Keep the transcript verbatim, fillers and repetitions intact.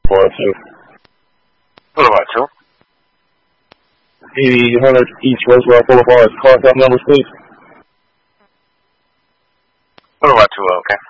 Boulevard two. Boulevard two. eighty hundred East Roosevelt Boulevard. Car stop number, please. Boulevard two, okay.